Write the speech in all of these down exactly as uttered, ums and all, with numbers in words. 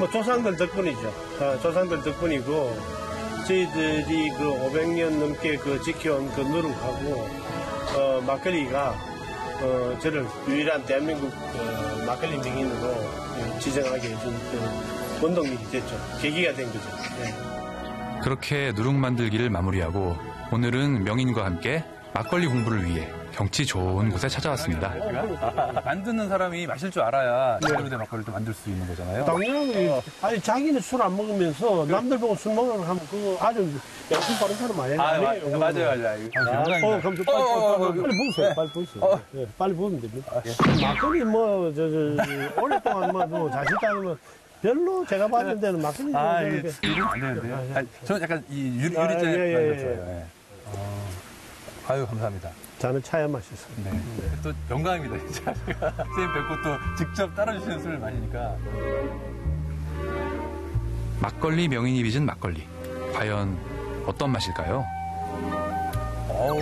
뭐 조상들 덕분이죠. 어, 조상들 덕분이고 저희들이 그 오백 년 넘게 그 지켜온 그 노력하고 어, 막걸리가 어, 저를 유일한 대한민국 어, 막걸리 명인으로 어, 지정하게 해준 그 원동력이 됐죠. 계기가 된 거죠. 네. 그렇게 누룩 만들기를 마무리하고 오늘은 명인과 함께 막걸리 공부를 위해 경치 좋은 곳에 찾아왔습니다. 만드는 사람이 마실 줄 알아야 제대로 된 막걸리를 또 만들 수 있는 거잖아요. 당연히 어. 아니 자기는 술 안 먹으면서 남들 보고 술 먹으려고 하면 그거 아주 양심 빠른 사람 아니에요. 아, 아니에요. 맞아요, 맞아요. 아, 어, 그럼 좀 빨리, 어, 어, 빨리, 빨리, 빨리 부으세요. 네. 빨리 부으세요. 어. 예, 빨리 부으면 됩니다. 아, 예. 막걸리 뭐, 저, 저, 오랫동안 뭐, 뭐 자식 따르면 별로 제가 봤을 때는 막걸리. 아, 뭐 이게 이러면 안 되는데요. 아, 예. 아니, 저는 약간 이 유리, 아, 유리잔 예, 예, 예, 예. 좋아요. 예. 어. 아유, 감사합니다. 저는 차야 맛있어요. 네. 또 영광입니다, 진짜. 선생님 뵙고 또 직접 따라주시는 술을 마시니까. 막걸리 명인이 빚은 막걸리. 과연 어떤 맛일까요? 어우.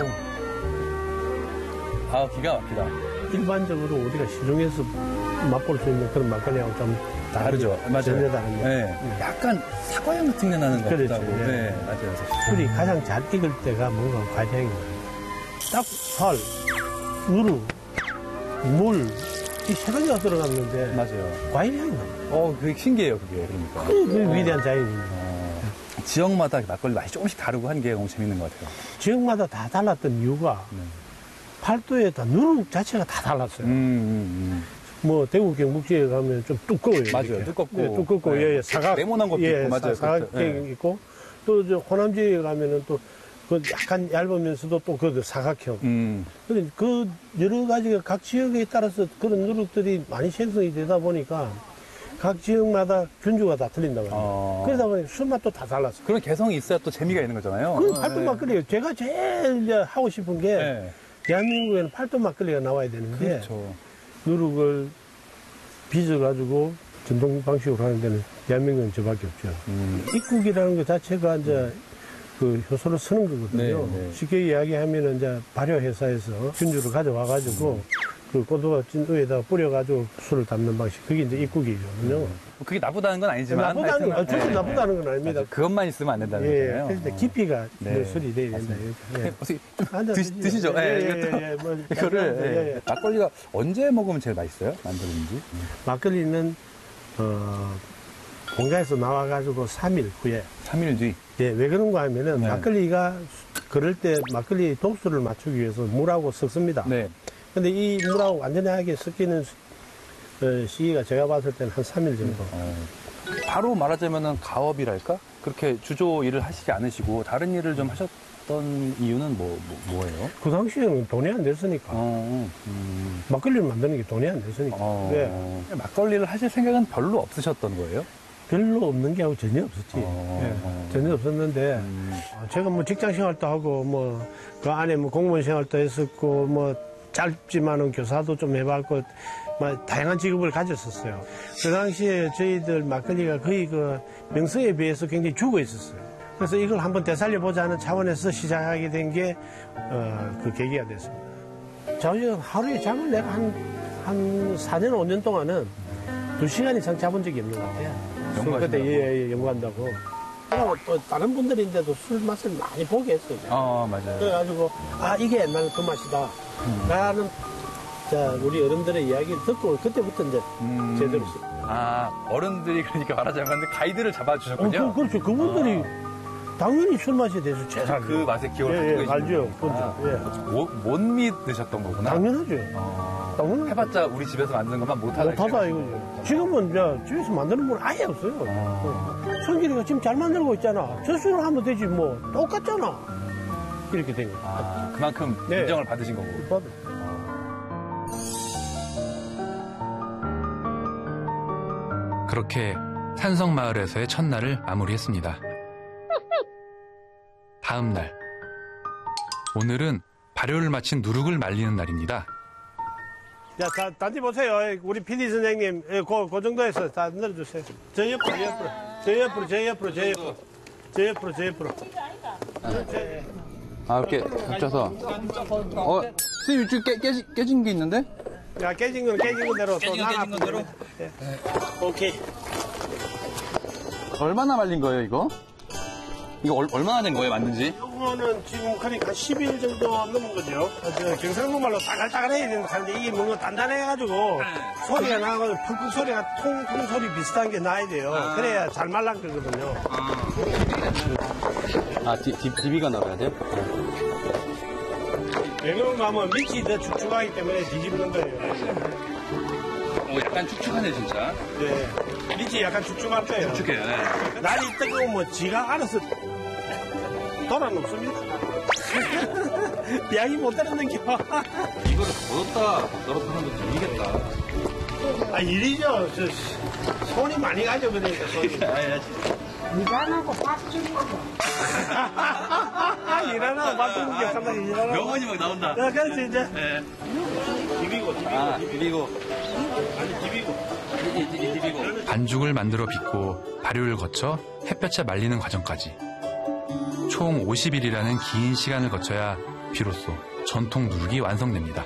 아, 기가 막히다. 일반적으로 우리가 시중에서 맛볼 수 있는 그런 막걸리하고 좀 다르죠. 맞아요. 전혀 다릅니다. 네. 약간 사과향 같은 게 나는 것 그렇죠. 같다고. 예. 네, 맞아요. 술이 가장 잘 익을 때가 뭔가 과장이 나요. 딱, 살, 누룩, 물, 이 세 가지가 들어갔는데 맞아요. 과일 향이 나요. 어, 그게 신기해요, 그게. 그러니까. 그, 그 위대한 자연입니다. 어, 지역마다 막걸리 맛이 조금씩 다르고 한 게 너무 재밌는 것 같아요. 지역마다 다 달랐던 이유가 네. 팔도에 다 누룩 자체가 다 달랐어요. 음, 음, 뭐 대구 경북 지역에 가면 좀 두꺼워요. 맞아요. 이렇게. 두껍고. 예, 두껍고 네. 예, 예, 사각 네모난 것도 예, 있고, 맞아요. 사각 그렇죠. 게 네. 있고 또 저 호남 지역에 가면은 또 그 약간 얇으면서도 또 그 사각형. 음. 근데 그 여러 가지가 각 지역에 따라서 그런 누룩들이 많이 생성이 되다 보니까 각 지역마다 균주가 다 틀린다고 합니다. 어. 그러다 보니 술맛도 다 달랐어요. 그런 개성이 있어야 또 재미가 있는 거잖아요. 그 팔도 막걸리예요. 제가 제일 이제 하고 싶은 게 네. 대한민국에는 팔도 막걸리가 나와야 되는데 그렇죠. 누룩을 빚어가지고 전통 방식으로 하는 데는 대한민국은 저밖에 없죠. 음. 입국이라는 것 자체가 이제 그 효소를 쓰는 거거든요. 네, 네. 쉽게 이야기하면 이제 발효회사에서 균주를 가져와가지고 그 고도가 찐도에다가 뿌려가지고 술을 담는 방식. 그게 이제 입국이거든요. 그게 나쁘다는 건 아니지만. 나쁘다는 건, 하여튼, 절대 네, 나쁘다는 네. 건 아닙니다. 맞아요. 그것만 있으면 안 된다는 예, 거잖아요. 그런데 어. 깊이가 네. 술이 돼야 된다. 예. 어떻게 좀 한잔 드시, 드시죠. 예, 예, 이것도. 예, 예, 뭐, 이거를 예, 예. 예. 막걸리가 언제 먹으면 제일 맛있어요? 만드는지? 막걸리는 어, 본가에서 나와가지고 삼 일 후에 삼 일 뒤. 예, 왜 그런가 하면은 네. 막걸리가 그럴 때 막걸리 도수를 맞추기 위해서 물하고 섞습니다. 네. 근데 이 물하고 완전하게 섞이는 어, 시기가 제가 봤을 때는 한 삼 일 정도. 어. 바로 말하자면은 가업이랄까? 그렇게 주조 일을 하시지 않으시고 다른 일을 좀 하셨던 이유는 뭐, 뭐 예요 그 당시에는 돈이 안 됐으니까. 어, 음. 막걸리를 만드는 게 돈이 안 됐으니까. 어. 예. 막걸리를 하실 생각은 별로 없으셨던 거예요? 별로 없는 게 하고 전혀 없었지. 어. 예, 전혀 없었는데, 음. 어, 제가 뭐 직장 생활도 하고, 뭐, 그 안에 뭐 공무원 생활도 했었고, 뭐, 짧지만은 교사도 좀 해봤고, 뭐, 다양한 직업을 가졌었어요. 그 당시에 저희들 막걸리가 거의 그 명성에 비해서 굉장히 죽어 있었어요. 그래서 이걸 한번 되살려보자 하는 차원에서 시작하게 된 게, 어, 그 계기가 됐습니다. 저희 하루에 잠을 내가 한, 한 사 년, 오 년 동안은 두 시간 이상 자본 적이 없는 것 같아요. 술 그때 예, 예, 연구한다고. 그리고 또 다른 분들인데도 술 맛을 많이 보게 했어요. 어, 맞아요. 그래가지고, 아, 이게 옛날 그 맛이다. 음. 라는, 자, 우리 어른들의 이야기를 듣고, 그때부터 이제 음. 제대로. 아, 어른들이 그러니까 말하자면 가이드를 어, 잡아주셨군요. 그, 그렇죠. 그분들이 당연히 술 맛에 대해서 제일 알죠. 그 맛에 기억을 예, 하고 예, 계시는 알죠. 거구나. 그렇죠. 예. 못, 못 믿으셨던 거구나. 당연하죠. 어. 당연하죠. 해봤자 우리 집에서 만드는 것만 못하다. 못하다 이거죠. 지금은 이제 집에서 만드는 분 아예 없어요. 어. 성길이가 지금 잘 만들고 있잖아. 저 술을 하면 되지 뭐. 똑같잖아. 이렇게 된 거예요. 아, 그만큼 네. 인정을 받으신 거고. 봐도. 그렇게 산성마을에서의 첫날을 마무리했습니다. 다음 날. 오늘은 발효를 마친 누룩을 말리는 날입니다. 자, 다, 단지 보세요. 우리 피디 선생님, 예, 그, 그 정도에서 다 늘어주세요. 저 옆으로, 옆으로. 저 옆으로, 저 옆으로, 저 옆으로. 저 옆으로, 저 옆으로. 아, 이렇게 겹쳐서. 어, 선생님, 이쪽 깨, 깨, 깨진 게 있는데? 야, 깨진 건 깨진 건 대로 또 나가. 깨진 건 대로? 예. 오케이. 얼마나 말린 거예요, 이거? 이거 얼, 얼마나 된 거예요, 만든 지? 이거는 지금 그러니까 십 일 정도 넘은 거죠. 저 경상도 말로 따글따글해야 되는데 이게 뭔가 단단해가지고 소리가 나고 펑펑 소리가 통통 소리 비슷한 게 나야 돼요. 그래야 잘 말란 거거든요. 아, 디, 디, 디비가 나가야 돼요? 왜 그런가 하면 밑이 더 축축하기 때문에 뒤집는 거예요. 오, 약간 축축하네, 진짜. 네. 밑이 약간 축축할 거예요. 축축해요, 네. 날이 뜨거우면 지가 알아서 돌아놓습니다. 양이 못 따르는 게. 이거를 걷었다, 널었다는 것도 일이겠다. 아, 일이죠. 저, 손이 많이 가죠, 그러니까, 손이. 일하고 밥 주고. 일하나 바꾸는 게 상당히 일하나. 명언이 막 나온다. 네, 그렇지, 이제. 네. 비비고, 비비고. 아, 비비고. 아니, 비비고. 비비고. 반죽을 만들어 빚고 발효를 거쳐 햇볕에 말리는 과정까지 총 오십 일이라는 긴 시간을 거쳐야 비로소 전통 누룩이 완성됩니다.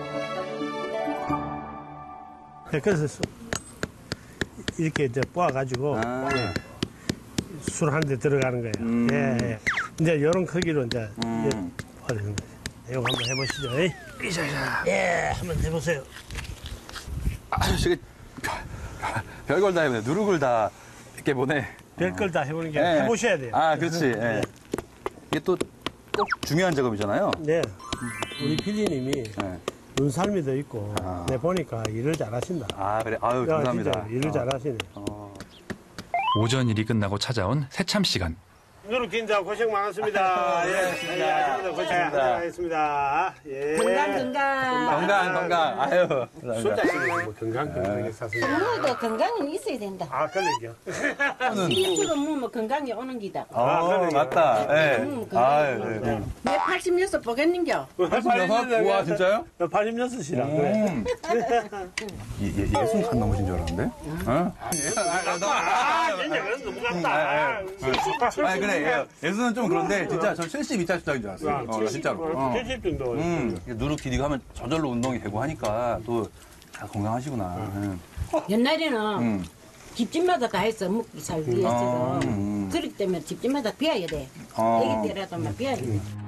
네, 그래서 이렇게 이제 뽀아가지고 아. 술 한 대 들어가는 거예요. 음. 예, 예. 이제 이런 크기로 이제 음. 뽀아주는 거죠. 이거 한번 해보시죠. 에이. 예, 한번 해보세요. 아, 되게 별걸 다 해보네. 누룩을 다 이렇게 보네. 별걸 다 해보는 게 네. 해보셔야 돼요. 아, 그렇지. 예. 이게 또 꼭 중요한 작업이잖아요. 네. 우리 피디님이 네. 눈살미도 있고, 아. 내 보니까 일을 잘하신다. 아, 그래. 아유, 야, 감사합니다. 진짜 일을 어. 잘하시네. 어. 오전 일이 끝나고 찾아온 새참 시간. 누룩 긴장 고생 많았습니다. 예, 예, 아침부터 고생 많았습니다. 예. 건강 건강. 건강, 건강. 아유. 손자식이 뭐 건강 건강하게 사세요. 부모도 건강은 있어야 된다. 아, 그러게요. 일주로 먹으면 건강이 오는 기다. 아, 그러네요. 맞다. 예. 음, 아유, 건강이 네. 내 팔십육 보겠는겨. 팔십육? 우와, 진짜요? 팔십육이시라. 음. 예, 예, 예순 간 넘으신 줄 알았는데? 어? 아, 진짜 그래서 너무 같다. 아, 그래. 예. 예수는 좀 그런데 진짜 저 칠십이 차 수작인 줄 알았어요. 어, 진짜로. 어. 칠십 정도. 음, 누룩 디디고 하면 저절로 운동이 되고 하니까 또 다 건강하시구나. 음. 옛날에는 음. 집집마다 다 했어. 먹기 살기 위해서. 음. 그렇기 때문에 집집마다 비워야 돼. 어. 애기 때라도 막 비워야 돼.